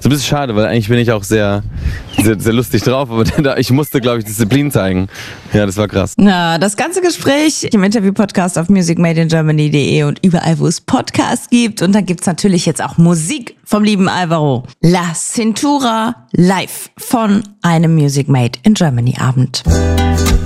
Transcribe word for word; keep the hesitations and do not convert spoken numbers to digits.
So ein bisschen schade, weil eigentlich bin ich auch sehr, sehr, sehr lustig drauf, aber ich musste, glaube ich, Disziplin zeigen. Ja, das war krass. Na, das ganze Gespräch im Interview-Podcast auf music made in germany punkt de und überall, wo es Podcasts gibt. Und dann gibt's natürlich jetzt auch Musik vom lieben Alvaro. La Cintura live von einem Music Made in Germany Abend.